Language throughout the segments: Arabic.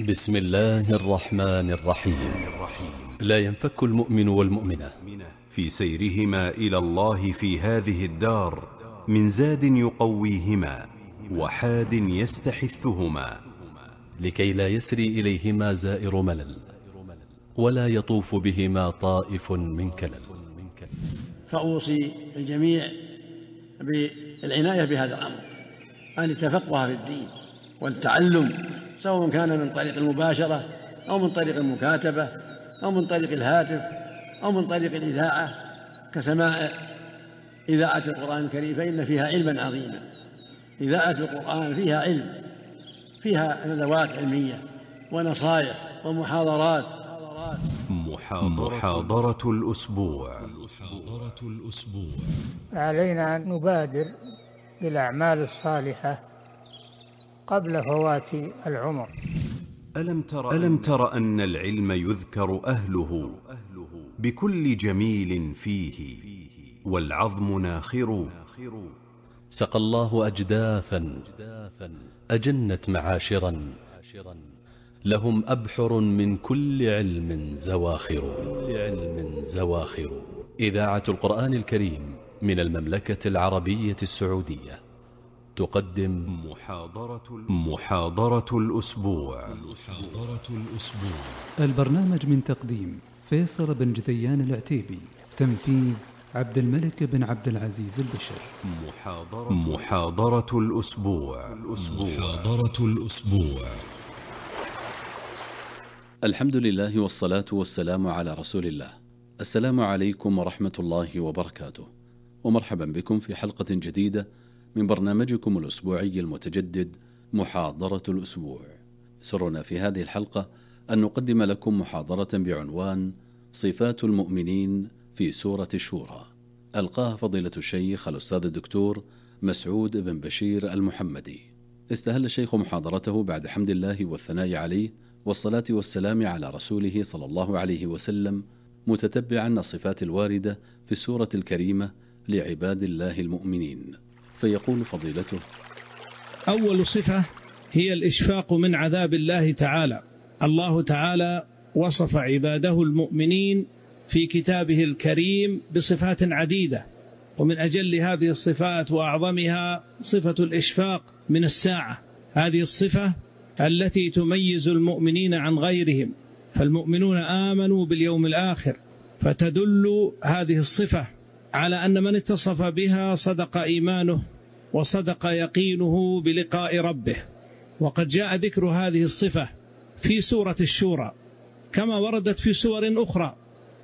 بسم الله الرحمن الرحيم. لا ينفك المؤمن والمؤمنة في سيرهما إلى الله في هذه الدار من زاد يقويهما وحاد يستحثهما، لكي لا يسري إليهما زائر ملل ولا يطوف بهما طائف من كلل. فأوصي الجميع بالعناية بهذا الأمر، أن يتفقه في الدين والتعلم، سواء كان من طريق المباشرة أو من طريق المكاتبة أو من طريق الهاتف أو من طريق الإذاعة كسماع إذاعة القرآن الكريم، فإن فيها علما عظيما. إذاعة القرآن فيها علم، فيها ندوات علمية ونصائح ومحاضرات. محاضرة الأسبوع. علينا أن نبادر بالأعمال الصالحة قبل فوات العمر. ألم تر أن العلم يذكر أهله بكل جميل فيه والعظم ناخر. سقى الله أجداثا أجنت معاشرا، لهم أبحر من كل علم زواخر. إذاعة القرآن الكريم من المملكة العربية السعودية تقدم محاضرة الأسبوع. البرنامج من تقديم فيصل بن جديان العتيبي، تنفيذ عبد الملك بن عبد العزيز البشر. محاضرة الأسبوع. الحمد لله والصلاة والسلام على رسول الله. السلام عليكم ورحمة الله وبركاته، ومرحبا بكم في حلقة جديدة من برنامجكم الأسبوعي المتجدد محاضرة الأسبوع. سرنا في هذه الحلقة أن نقدم لكم محاضرة بعنوان صفات المؤمنين في سورة الشورى، ألقاها فضيلة الشيخ الأستاذ الدكتور مسعود بن بشير المحمدي. استهل الشيخ محاضرته بعد حمد الله والثناء عليه والصلاة والسلام على رسوله صلى الله عليه وسلم، متتبعا الصفات الواردة في السورة الكريمة لعباد الله المؤمنين، فيقول فضيلته: أول صفة هي الإشفاق من عذاب الله تعالى. الله تعالى وصف عباده المؤمنين في كتابه الكريم بصفات عديدة، ومن أجل هذه الصفات وأعظمها صفة الإشفاق من الساعة. هذه الصفة التي تميز المؤمنين عن غيرهم، فالمؤمنون آمنوا باليوم الآخر، فتدل هذه الصفة على أن من اتصف بها صدق إيمانه وصدق يقينه بلقاء ربه. وقد جاء ذكر هذه الصفة في سورة الشورى كما وردت في سور أخرى،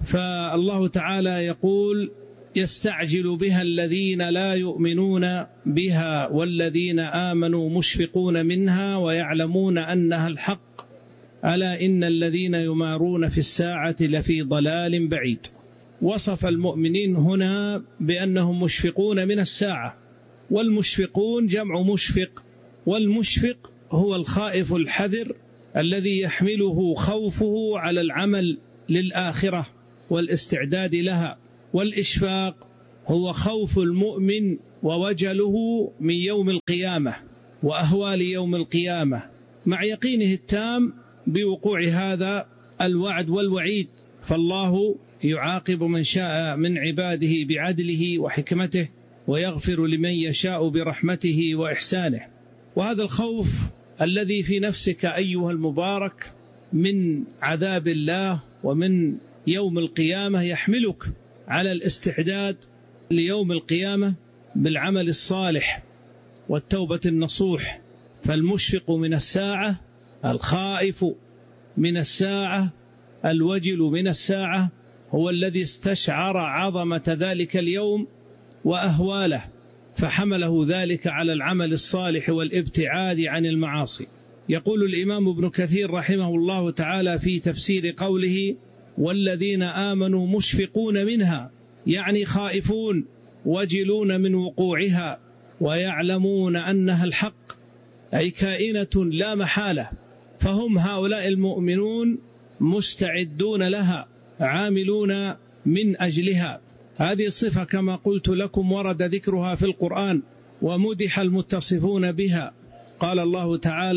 فالله تعالى يقول: يستعجل بها الذين لا يؤمنون بها والذين آمنوا مشفقون منها ويعلمون أنها الحق ألا إن الذين يمارون في الساعة لفي ضلال بعيد. وصف المؤمنين هنا بأنهم مشفقون من الساعة، والمشفقون جمع مشفق، والمشفق هو الخائف الحذر الذي يحمله خوفه على العمل للآخرة والاستعداد لها. والإشفاق هو خوف المؤمن ووجله من يوم القيامة وأهوال يوم القيامة، مع يقينه التام بوقوع هذا الوعد والوعيد، فالله يعاقب من شاء من عباده بعدله وحكمته، ويغفر لمن يشاء برحمته وإحسانه. وهذا الخوف الذي في نفسك أيها المبارك من عذاب الله ومن يوم القيامة يحملك على الاستعداد ليوم القيامة بالعمل الصالح والتوبة النصوح. فالمشفق من الساعة، الخائف من الساعة، الوجل من الساعة، هو الذي استشعر عظمة ذلك اليوم وأهواله، فحمله ذلك على العمل الصالح والابتعاد عن المعاصي. يقول الإمام ابن كثير رحمه الله تعالى في تفسير قوله: والذين آمنوا مشفقون منها، يعني خائفون وجلون من وقوعها ويعلمون أنها الحق، أي كائنة لا محالة، فهم هؤلاء المؤمنون مستعدون لها عاملون من أجلها. هذه الصفة كما قلت لكم ورد ذكرها في القرآن، ومدح المتصفون بها. قال الله تعالى: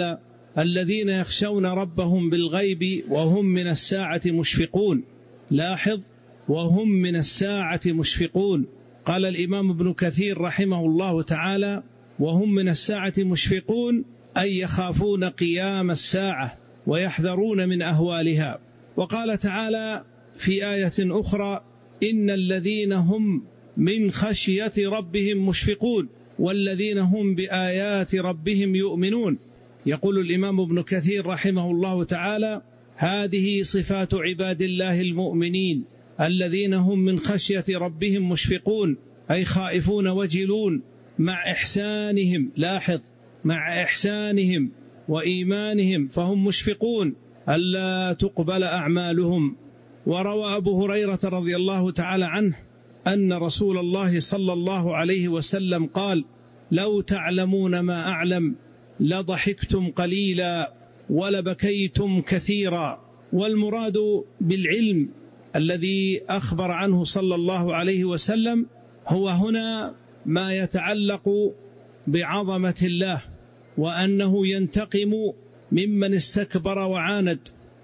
الذين يخشون ربهم بالغيب وهم من الساعة مشفقون. لاحظ: وهم من الساعة مشفقون. قال الإمام ابن كثير رحمه الله تعالى: وهم من الساعة مشفقون، أي يخافون قيام الساعة ويحذرون من أهوالها. وقال تعالى في آية أخرى: إن الذين هم من خشية ربهم مشفقون والذين هم بآيات ربهم يؤمنون. يقول الإمام ابن كثير رحمه الله تعالى: هذه صفات عباد الله المؤمنين الذين هم من خشية ربهم مشفقون، أي خائفون وجلون مع إحسانهم. لاحظ: مع إحسانهم وإيمانهم فهم مشفقون ألا تقبل أعمالهم. وروى أبو هريرة رضي الله تعالى عنه أن رسول الله صلى الله عليه وسلم قال: لو تعلمون ما أعلم لضحكتم قليلا ولبكيتم كثيرا. والمراد بالعلم الذي أخبر عنه صلى الله عليه وسلم هو هنا ما يتعلق بعظمة الله، وأنه ينتقم ممن استكبر وعاند.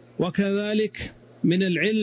وكذلك من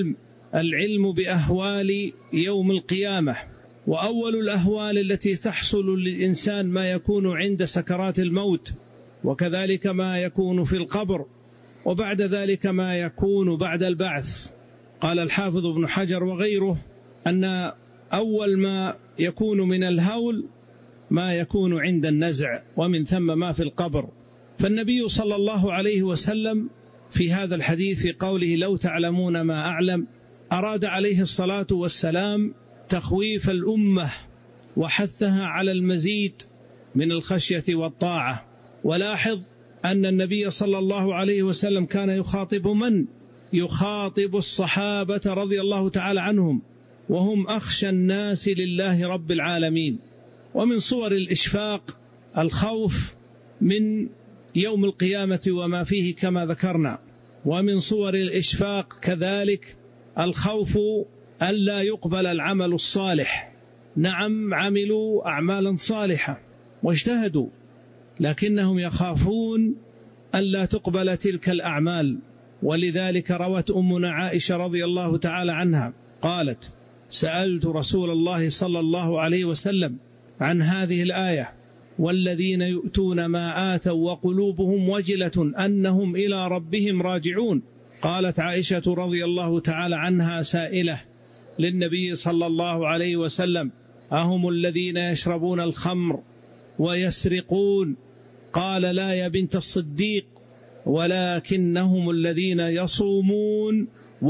العلم بأهوال يوم القيامة، وأول الأهوال التي تحصل للإنسان ما يكون عند سكرات الموت، وكذلك ما يكون في القبر، وبعد ذلك ما يكون بعد البعث. قال الحافظ ابن حجر وغيره أن أول ما يكون من الهول ما يكون عند النزع، ومن ثم ما في القبر. فالنبي صلى الله عليه وسلم في هذا الحديث في قوله لو تعلمون ما أعلم أراد عليه الصلاة والسلام تخويف الأمة وحثها على المزيد من الخشية والطاعة. ولاحظ أن النبي صلى الله عليه وسلم كان يخاطب من؟ يخاطب الصحابة رضي الله تعالى عنهم، وهم أخشى الناس لله رب العالمين. ومن صور الإشفاق الخوف من يوم القيامة وما فيه كما ذكرنا، ومن صور الإشفاق كذلك الخوف ألا يقبل العمل الصالح. نعم، عملوا أعمالا صالحة واجتهدوا، لكنهم يخافون ألا تقبل تلك الأعمال. ولذلك روت أمنا عائشة رضي الله تعالى عنها قالت: سألت رسول الله صلى الله عليه وسلم عن هذه الآية: والذين يؤتون ما آتوا وقلوبهم وجلة أنهم إلى ربهم راجعون. قالت عائشة رضي الله تعالى عنها سائلة للنبي صلى الله عليه وسلم: أهم الذين يشربون الخمر ويسرقون؟ قال: لا يا بنت الصديق، ولكنهم الذين يصومون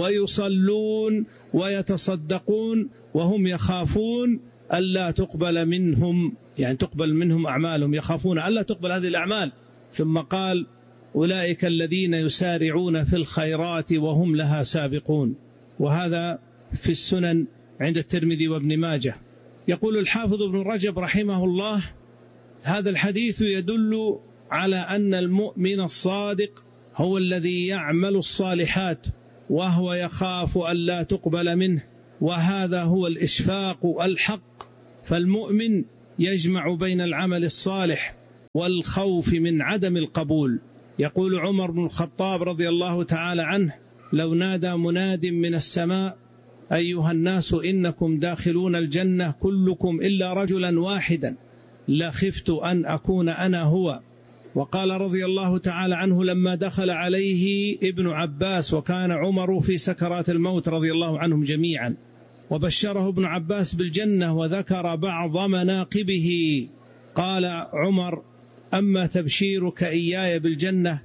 ويصلون ويتصدقون وهم يخافون ألا تقبل منهم، يعني تقبل منهم أعمالهم، يخافون ألا تقبل هذه الأعمال. ثم قال: أولئك الذين يسارعون في الخيرات وهم لها سابقون. وهذا في السنن عند الترمذي وابن ماجه. يقول الحافظ ابن رجب رحمه الله: هذا الحديث يدل على أن المؤمن الصادق هو الذي يعمل الصالحات وهو يخاف ألا تقبل منه، وهذا هو الإشفاق الحق. فالمؤمن يجمع بين العمل الصالح والخوف من عدم القبول. يقول عمر بن الخطاب رضي الله تعالى عنه: لو نادى مناد من السماء: أيها الناس إنكم داخلون الجنة كلكم إلا رجلا واحدا، لخفت أن أكون أنا هو. وقال رضي الله تعالى عنه لما دخل عليه ابن عباس وكان عمر في سكرات الموت رضي الله عنهم جميعا، وبشره ابن عباس بالجنة وذكر بعض مناقبه، قال عمر: أما تبشيرك إياي بالجنة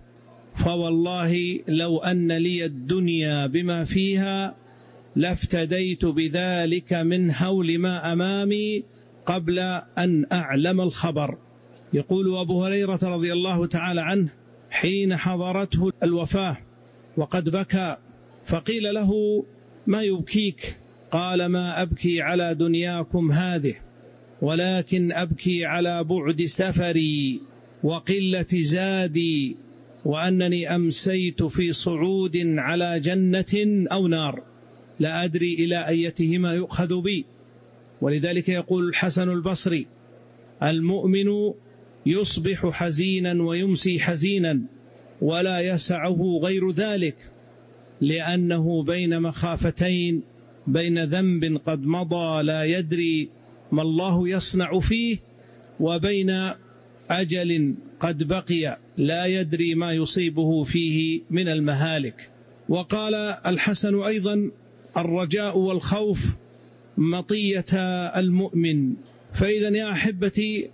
فوالله لو أن لي الدنيا بما فيها لافتديت بذلك من هول ما أمامي قبل أن أعلم الخبر. يقول أبو هريرة رضي الله تعالى عنه: حين حضرته الوفاة وقد بكى، فقيل له: ما يبكيك؟ قال: ما أبكي على دنياكم هذه، ولكن أبكي على بعد سفري وقلة زادي، وأنني أمسيت في صعود على جنة أو نار، لا أدري إلى أيتهما يؤخذ بي. ولذلك يقول الحسن البصري: المؤمن يصبح حزينا ويمسي حزينا، ولا يسعه غير ذلك، لأنه بين مخافتين، بين ذنب قد مضى لا يدري ما الله يصنع فيه، وبين أجل قد بقي لا يدري ما يصيبه فيه من المهالك. وقال الحسن أيضا: الرجاء والخوف مطية المؤمن. فإذا يا أحبتي،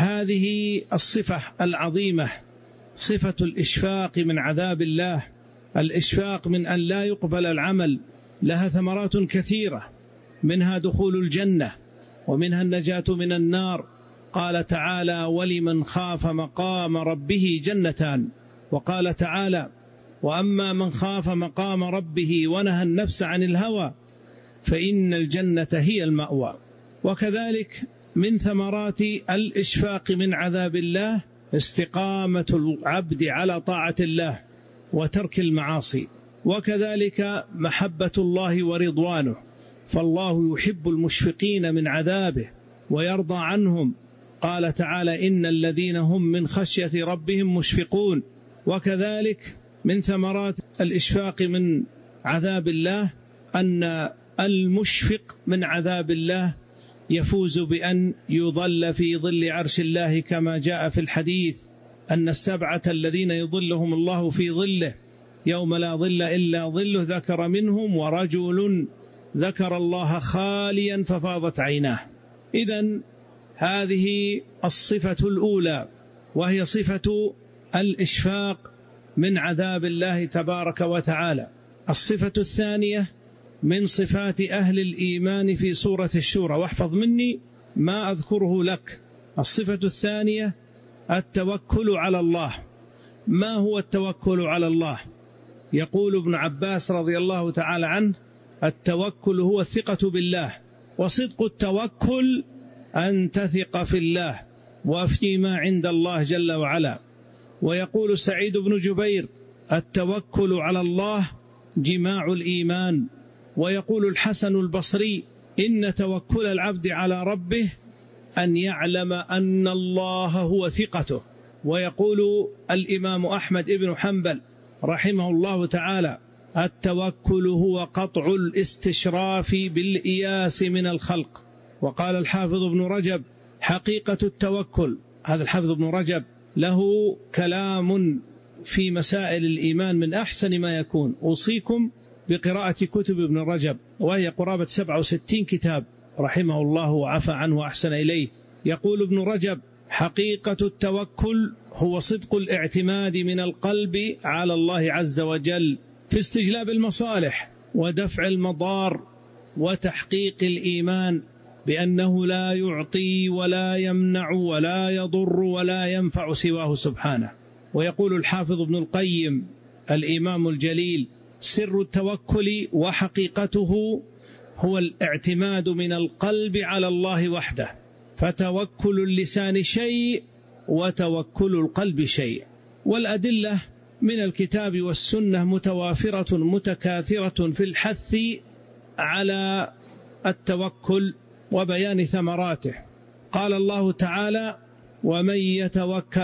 هذه الصفة العظيمة، صفة الإشفاق من عذاب الله، الإشفاق من أن لا يقبل العمل، لها ثمرات كثيرة، منها دخول الجنة، ومنها النجاة من النار. قال تعالى: ولمن خاف مقام ربه جنتان. وقال تعالى: وأما من خاف مقام ربه ونهى النفس عن الهوى فإن الجنة هي المأوى. وكذلك من ثمرات الإشفاق من عذاب الله استقامة العبد على طاعة الله وترك المعاصي، وكذلك محبة الله ورضوانه، فالله يحب المشفقين من عذابه ويرضى عنهم. قال تعالى: إن الذين هم من خشية ربهم مشفقون. وكذلك من ثمرات الإشفاق من عذاب الله أن المشفق من عذاب الله يفوز بأن يظل في ظل عرش الله، كما جاء في الحديث أن السبعة الذين يظلهم الله في ظله يوم لا ظل إلا ظله، ذكر منهم: ورجل ذكر الله خاليا ففاضت عيناه. إذن هذه الصفة الأولى، وهي صفة الإشفاق من عذاب الله تبارك وتعالى. الصفة الثانية من صفات أهل الإيمان في سورة الشورى، واحفظ مني ما أذكره لك. الصفة الثانية التوكل على الله. ما هو التوكل على الله؟ يقول ابن عباس رضي الله تعالى عنه: التوكل هو الثقة بالله، وصدق التوكل أن تثق في الله وفيما عند الله جل وعلا. ويقول سعيد بن جبير: التوكل على الله جماع الإيمان. ويقول الحسن البصري: إن توكل العبد على ربه أن يعلم أن الله هو ثقته. ويقول الإمام أحمد بن حنبل رحمه الله تعالى: التوكل هو قطع الاستشراف بالإياس من الخلق. وقال الحافظ ابن رجب: حقيقة التوكل، هذا الحافظ ابن رجب له كلام في مسائل الإيمان من أحسن ما يكون. أوصيكم بقراءة كتب ابن رجب، وهي قرابة 67 كتاب رحمه الله وعفى عنه وأحسن إليه. يقول ابن رجب: حقيقة التوكل هو صدق الاعتماد من القلب على الله عز وجل في استجلاب المصالح ودفع المضار وتحقيق الإيمان بأنه لا يعطي ولا يمنع ولا يضر ولا ينفع سواه سبحانه. ويقول الحافظ ابن القيم الإمام الجليل: سر التوكل وحقيقته هو الاعتماد من القلب على الله وحده، فتوكل اللسان شيء وتوكل القلب شيء. والأدلة من الكتاب والسنة متوافرة متكاثرة في الحث على التوكل وبيان ثمراته. قال الله تعالى: ومن يتوكل